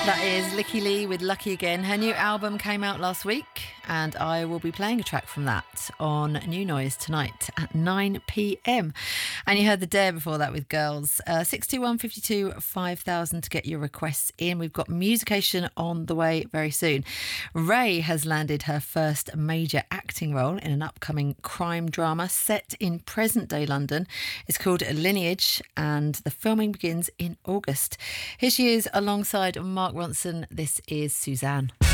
That is Licky Lee with Lucky Again. Her new album came out last week, and I will be playing a track from that on New Noise tonight at 9 p.m. And you heard The Dare before that with Girls. 621 5000 to get your requests in. We've got Musication on the way very soon. Ray has landed her first major acting role in an upcoming crime drama set in present-day London. It's called Lineage, and the filming begins in August. Here she is alongside Mark Ronson. This is Suzanne.